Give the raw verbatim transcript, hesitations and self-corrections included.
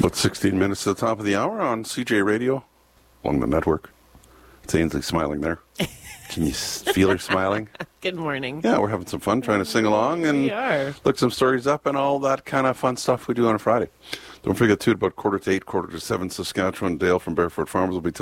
About sixteen minutes to the top of the hour on C J Radio, along the network. It's Ainsley smiling there. Can you s- feel her smiling? Good morning. Yeah, we're having some fun trying to sing along and We are. look some stories up and all that kind of fun stuff we do on a Friday. Don't forget, too, about quarter to eight, quarter to seven, Saskatchewan. Dale from Barefoot Farmers will be